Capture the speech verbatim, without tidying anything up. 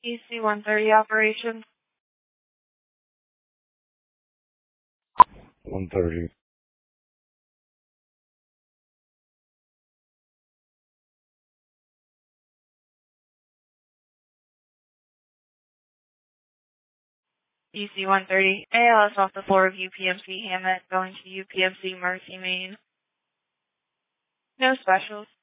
E C one thirty operations. one thirty. E C one thirty, A L S off the floor of U P M C Hammett, going to U P M C Mercy, Maine. No specials.